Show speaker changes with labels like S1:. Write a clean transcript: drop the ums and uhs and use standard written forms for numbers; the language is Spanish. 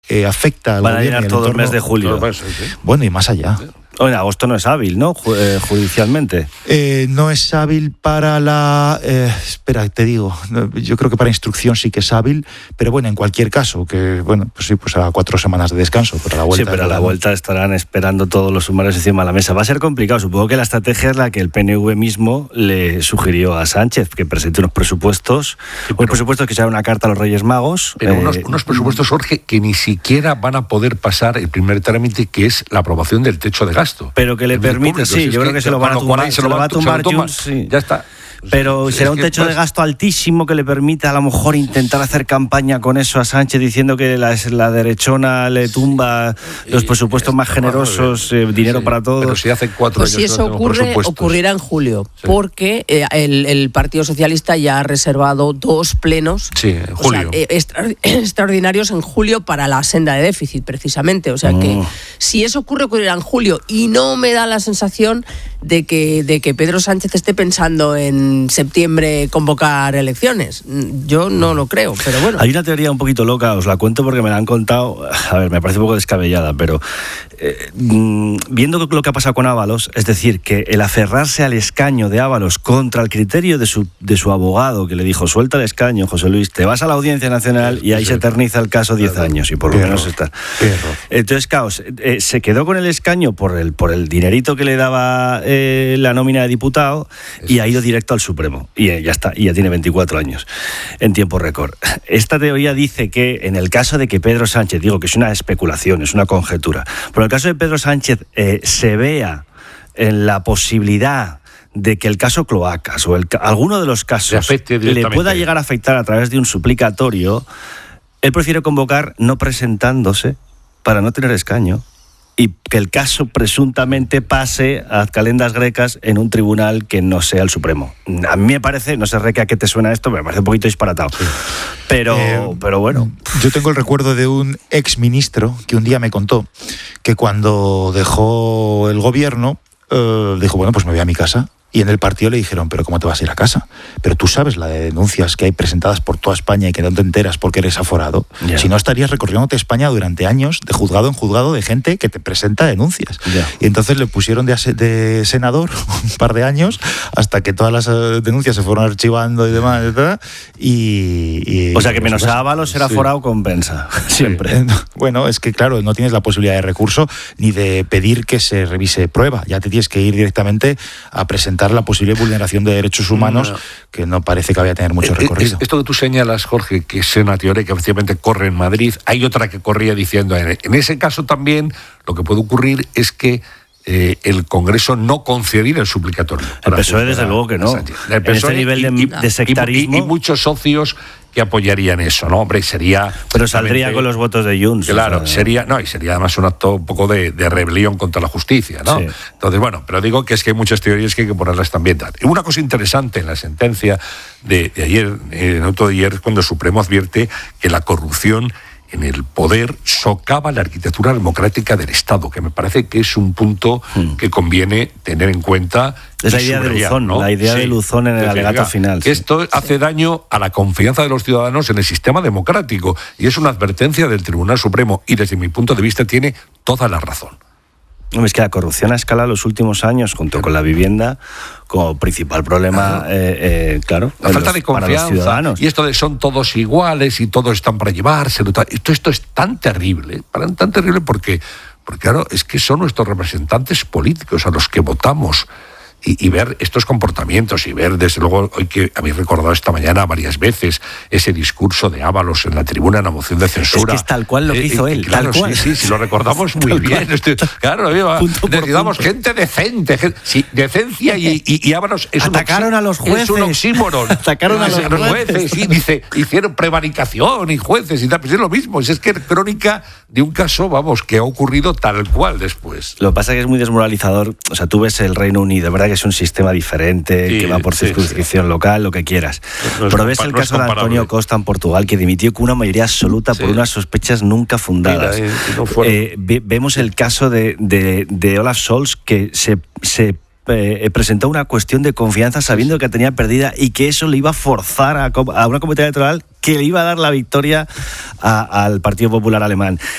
S1: afecta al
S2: Van
S1: gobierno.
S2: a llenar todo el mes de julio.
S1: Bueno, y más allá.
S2: En agosto no es hábil, ¿no? Judicialmente.
S1: No es hábil para la... espera, te digo. Yo creo que para instrucción sí que es hábil, pero bueno, en cualquier caso, que bueno, pues sí, pues a 4 semanas de descanso, pero a la vuelta...
S2: Sí, pero a la vuelta estarán esperando todos los sumarios encima de la mesa. Va a ser complicado. Supongo que la estrategia es la que el PNV mismo le sugirió a Sánchez, que presente unos presupuestos, unos presupuestos que sean una carta a los Reyes Magos.
S3: Pero unos presupuestos, Jorge, que ni siquiera van a poder pasar el primer trámite, que es la aprobación del techo de gasto.
S2: Pero que le permite, sí, yo creo que se lo van a tumbar, se lo va a tumbar Junts, sí.
S3: Ya está.
S2: Pero será un techo de gasto altísimo que le permita a lo mejor intentar hacer campaña con eso a Sánchez, diciendo que la derechona le tumba los presupuestos más generosos, dinero para todos.
S3: Pero si hace 4
S4: pues
S3: años
S4: si eso ocurrirá en julio, porque el Partido Socialista ya ha reservado 2 plenos
S3: en julio.
S4: Extraordinarios en julio para la senda de déficit, precisamente. O sea que si eso ocurrirá en julio, y no me da la sensación de que Pedro Sánchez esté pensando en septiembre convocar elecciones. Yo no lo creo, pero bueno.
S2: Hay una teoría un poquito loca, os la cuento porque me la han contado. A ver, me parece un poco descabellada, pero viendo lo que ha pasado con Ábalos, es decir, que el aferrarse al escaño de Ábalos contra el criterio de su abogado, que le dijo, suelta el escaño, José Luis, te vas a la Audiencia Nacional y ahí se eterniza el caso 10 años, y por lo menos está. Entonces, caos, se quedó con el escaño por el dinerito que le daba la nómina de diputado, y ha ido directo al Supremo, y ya está, y ya tiene 24 años en tiempo récord. Esta teoría dice que en el caso de que Pedro Sánchez, digo que es una especulación, es una conjetura, pero en el caso de Pedro Sánchez se vea en la posibilidad de que el caso Cloacas o alguno de los casos le pueda llegar a afectar a través de un suplicatorio, él prefiere convocar no presentándose para no tener escaño, y que el caso presuntamente pase a calendas grecas en un tribunal que no sea el Supremo. A mí me parece, no sé, Reque, a qué te suena esto, me parece un poquito disparatado. Sí. Pero bueno.
S1: Yo tengo el recuerdo de un exministro que un día me contó que cuando dejó el gobierno, dijo, bueno, pues me voy a mi casa. Y en el partido le dijeron, pero ¿cómo te vas a ir a casa? Pero tú sabes la de denuncias que hay presentadas por toda España y que no te enteras porque eres aforado. Yeah. Si no, estarías recorriéndote España durante años de juzgado en juzgado de gente que te presenta denuncias. Yeah. Y entonces le pusieron de senador un par de años hasta que todas las denuncias se fueron archivando y demás. Y
S2: o sea que menos a Ábalos ser aforado compensa. Siempre.
S1: Bueno, es que claro, no tienes la posibilidad de recurso ni de pedir que se revise prueba. Ya te tienes que ir directamente a presentar la posible vulneración de derechos humanos, que no parece que vaya a tener mucho recorrido.
S3: Esto que tú señalas, Jorge, que es una teoría que efectivamente corre en Madrid, hay otra que corría diciendo, en ese caso también lo que puede ocurrir es que el Congreso no concediera el suplicatorio.
S2: El PSOE desde luego que no. El PSOE, en este nivel de sectarismo.
S3: Y muchos socios que apoyarían eso, ¿no? Hombre, sería...
S2: Pero saldría con los votos de Junts.
S3: Claro, sería además un acto un poco de rebelión contra la justicia, ¿no? Sí. Entonces, bueno, pero digo que es que hay muchas teorías que hay que ponerlas también. Y una cosa interesante en la sentencia de ayer, en el auto de ayer, es cuando el Supremo advierte que la corrupción en el poder socava la arquitectura democrática del Estado, que me parece que es un punto que conviene tener en cuenta.
S2: Es la idea de Luzón, ¿no? La idea de Luzón en el alegato final.
S3: Que esto hace daño a la confianza de los ciudadanos en el sistema democrático, y es una advertencia del Tribunal Supremo, y desde mi punto de vista tiene toda la razón.
S2: Es que la corrupción ha escalado los últimos años, junto con la vivienda, como principal problema, claro,
S3: la falta de confianza,
S2: para los ciudadanos.
S3: Y esto de son todos iguales y todos están para llevárselo. Esto es tan terrible porque claro, es que son nuestros representantes políticos a los que votamos. Y ver estos comportamientos y ver, desde luego, hoy que habéis recordado esta mañana varias veces ese discurso de Ábalos en la tribuna en la moción de censura.
S2: Es que es tal cual lo que hizo él.
S3: Claro,
S2: tal cual.
S3: Sí, lo recordamos muy bien. Claro, necesitamos gente decente. Sí, decencia y Ábalos es
S2: atacaron a los jueces.
S3: Es un oxímoron.
S2: Atacaron a los jueces.
S3: Sí, dice, hicieron prevaricación y jueces y tal. Pues es lo mismo. Es que es crónica de un caso, que ha ocurrido tal cual después.
S2: Lo que pasa es que es muy desmoralizador. O sea, tú ves el Reino Unido, ¿verdad? Que es un sistema diferente, que va por circunscripción local, lo que quieras. Pero ves el caso de Antonio Costa en Portugal, que dimitió con una mayoría absoluta por unas sospechas nunca fundadas. Vemos el caso de Olaf Scholz, que se presentó una cuestión de confianza sabiendo que tenía perdida y que eso le iba a forzar a una comunidad electoral que le iba a dar la victoria al Partido Popular Alemán.